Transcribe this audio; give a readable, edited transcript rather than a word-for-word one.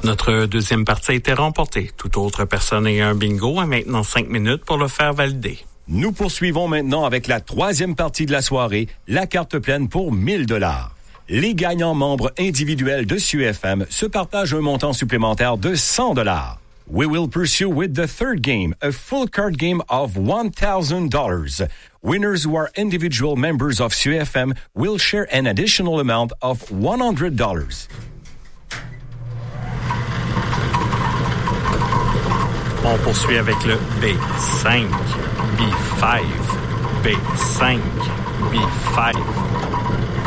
Notre deuxième partie a été remportée. Toute autre personne ayant un bingo a maintenant 5 minutes pour le faire valider. Nous poursuivons maintenant avec la troisième partie de la soirée, la carte pleine pour 1000 $. Les gagnants membres individuels de CUFM se partagent un montant supplémentaire de 100 $. We will pursue with the third game, a full card game of $1,000. Winners who are individual members of CUFM will share an additional amount of $100. On poursuit avec le B5, B5, B5, B5.